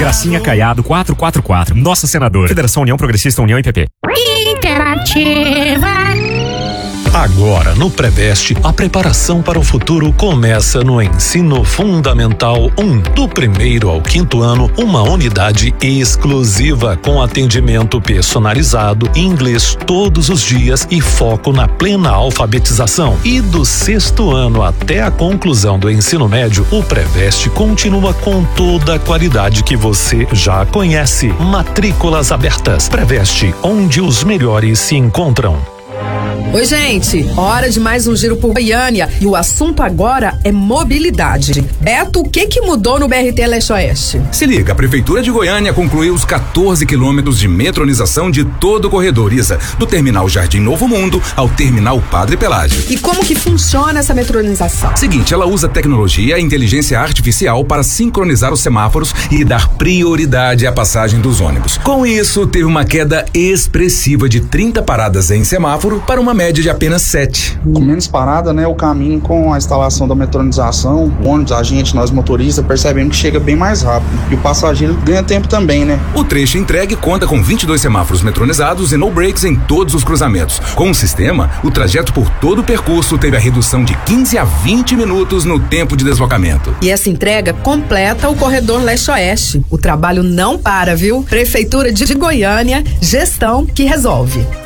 Gracinha Caiado 444. Nossa senadora. Federação União Progressista União e PP. Interativa. Agora, no Preveste, a preparação para o futuro começa no Ensino Fundamental 1. Do 1º ao 5º ano, uma unidade exclusiva com atendimento personalizado, inglês todos os dias e foco na plena alfabetização. E do 6º ano até a conclusão do ensino médio, o Preveste continua com toda a qualidade que você já conhece. Matrículas abertas. Preveste, onde os melhores se encontram. Oi, gente, hora de mais um giro por Goiânia e o assunto agora é mobilidade. Beto, o que mudou no BRT Leste-Oeste? Se liga, a Prefeitura de Goiânia concluiu os 14 quilômetros de metronização de todo o corredor ISA, do terminal Jardim Novo Mundo ao terminal Padre Pelágio. E como que funciona essa metronização? Seguinte, ela usa tecnologia e inteligência artificial para sincronizar os semáforos e dar prioridade à passagem dos ônibus. Com isso, teve uma queda expressiva de 30 paradas em semáforo para uma média de apenas 7. Com menos parada, né, o caminho com a instalação da metronização, o ônibus, a gente, nós motoristas, percebemos que chega bem mais rápido. E o passageiro ganha tempo também, né? O trecho entregue conta com 22 semáforos metronizados e no breaks em todos os cruzamentos. Com o sistema, o trajeto por todo o percurso teve a redução de 15 a 20 minutos no tempo de deslocamento. E essa entrega completa o corredor Leste-Oeste. O trabalho não para, viu? Prefeitura de Goiânia, gestão que resolve.